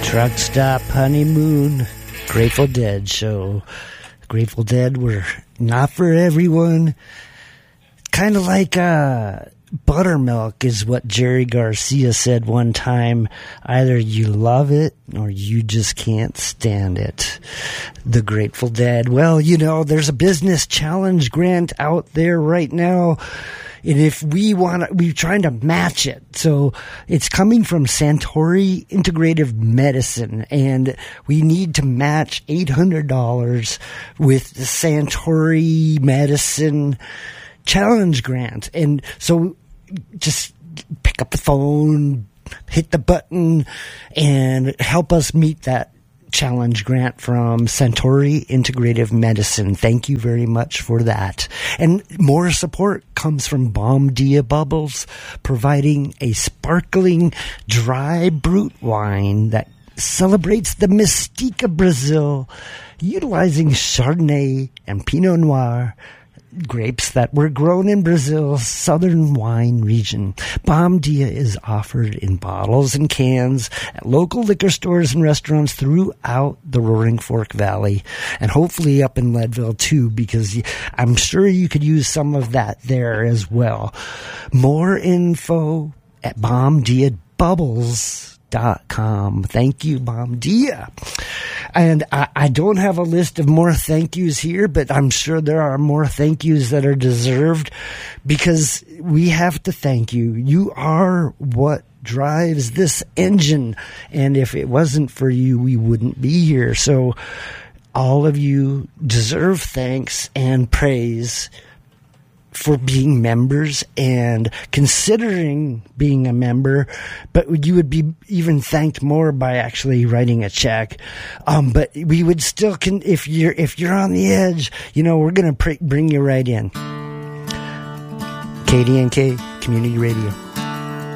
Truck Stop Honeymoon, Grateful Dead show. Grateful Dead were not for everyone. Kind of like buttermilk is what Jerry Garcia said one time. Either you love it or you just can't stand it. The Grateful Dead. Well, you know, there's a business challenge grant out there right now. And if we're trying to match it. So it's coming from Santori Integrative Medicine, and we need to match $800 with the Santori Medicine Challenge Grant. And so just pick up the phone, hit the button, and help us meet that challenge grant from Santori Integrative Medicine. Thank you very much for that. And more support comes from Bom Dia Bubbles, providing a sparkling dry brut wine that celebrates the mystique of Brazil, utilizing Chardonnay and Pinot Noir, grapes that were grown in Brazil's southern wine region. Bom Dia is offered in bottles and cans at local liquor stores and restaurants throughout the Roaring Fork Valley, and hopefully up in Leadville too, because I'm sure you could use some of that there as well. More info at BomDiaBubbles.com. Thank you, Bom Dia. And I don't have a list of more thank yous here, but I'm sure there are more thank yous that are deserved, because we have to thank you. You are what drives this engine, and if it wasn't for you, we wouldn't be here. So all of you deserve thanks and praise for being members and considering being a member, but you would be even thanked more by actually writing a check. But we would still, if you're on the edge, you know, we're going to bring you right in. KDNK Community Radio.